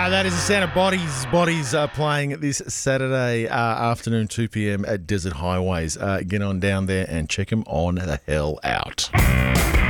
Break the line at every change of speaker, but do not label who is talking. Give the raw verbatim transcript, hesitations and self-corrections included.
Ah, that is the sound of Bodies. Bodies are playing this Saturday uh, afternoon, two p.m. at Desert Highways. Uh, get on down there and check them on the hell out.